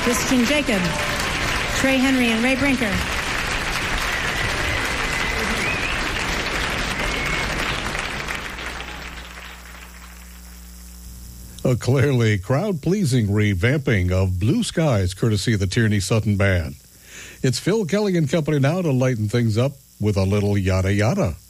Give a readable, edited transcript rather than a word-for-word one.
Christian Jacob, Trey Henry, and Ray Brinker. A clearly crowd-pleasing revamping of Blue Skies, courtesy of the Tierney Sutton Band. It's Phil Kelly and company now to lighten things up with a little yada yada.